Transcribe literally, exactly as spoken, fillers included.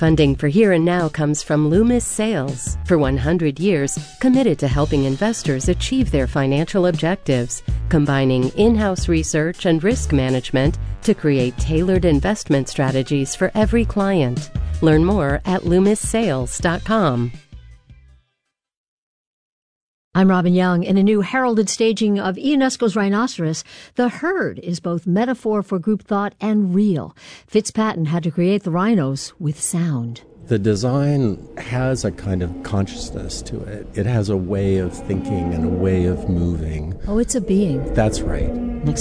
Funding for Here and Now comes from Loomis Sales. For one hundred years, committed to helping investors achieve their financial objectives, combining in-house research and risk management to create tailored investment strategies for every client. Learn more at loomis sales dot com. I'm Robin Young. In a new heralded staging of Ionesco's Rhinoceros, the herd is both metaphor for group thought and real. Fitzpatrick had to create the rhinos with sound. The design has a kind of consciousness to it. It has a way of thinking and a way of moving. Oh, it's a being. That's right. Next